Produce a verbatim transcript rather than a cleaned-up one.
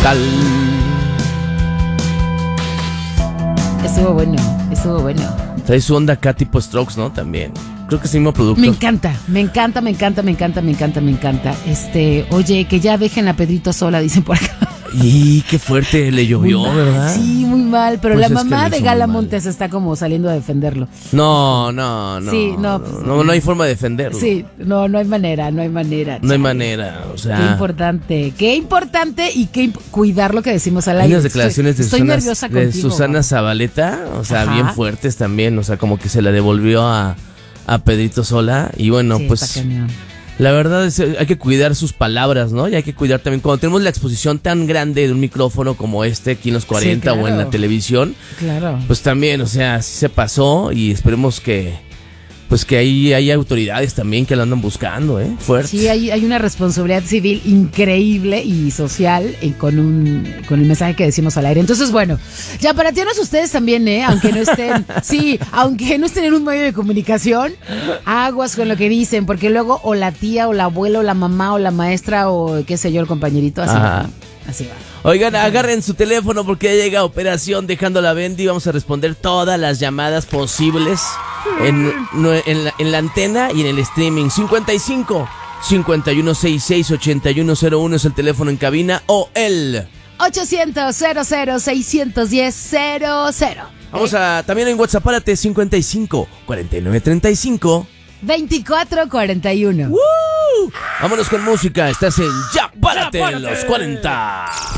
tal. Estuvo bueno, estuvo bueno. Trae su onda acá tipo Strokes, ¿no? También. Creo que es el mismo productor. Me encanta, me encanta, me encanta, me encanta, me encanta, me encanta. Este, oye, que ya dejen a Pedrito sola, dicen por acá. Y qué fuerte le llovió, Muy mal, ¿verdad? Sí, muy mal, pero Pues la es que mamá lo de hizo Gala muy mal. Montes está como saliendo a defenderlo. No, no, no. Sí, no, pues, no, no hay forma de defenderlo. Sí, no, no hay manera, no hay manera. No hay chale. manera, o sea. Qué importante, qué importante y qué imp- cuidar lo que decimos al Hay aire. unas declaraciones estoy, de, estoy Susana, nerviosa de contigo. Susana Zabaleta, o sea, Ajá. bien fuertes también, o sea, como que se la devolvió a, a Pedrito Sola. Y bueno, Sí, pues está cañón. la verdad es que hay que cuidar sus palabras, ¿no? Y hay que cuidar también, cuando tenemos la exposición tan grande de un micrófono como este aquí en los cuarenta Sí, o en claro. la televisión, Claro. pues también, o sea, sí se pasó y esperemos que, pues que ahí hay autoridades también que lo andan buscando, ¿eh? Fuerte. Sí, hay, hay una responsabilidad civil increíble y social eh, con un con el mensaje que decimos al aire. Entonces, bueno, ya para tienen ustedes también, ¿eh? Aunque no estén, sí, aunque no estén en un medio de comunicación, aguas con lo que dicen, porque luego o la tía o la abuela o la mamá o la maestra o qué sé yo, el compañerito, así Ajá. va. Así va. Oigan, agarren su teléfono porque ya llega Operación Dejando la Bendy. Vamos a responder todas las llamadas posibles en, no- en, la, en la antena y en el streaming. cincuenta y cinco, cincuenta y uno sesenta y seis, ochenta y uno cero uno es el teléfono en cabina o el... ochocientos, cero cero, seiscientos diez, cero cero. Vamos a... También en WhatsApp, párate, cincuenta y cinco, cuarenta y nueve, treinta y cinco. veinticuatro cuarenta y uno. ¡Woo! Vámonos con música. Estás en Ya Párate en los cuarenta.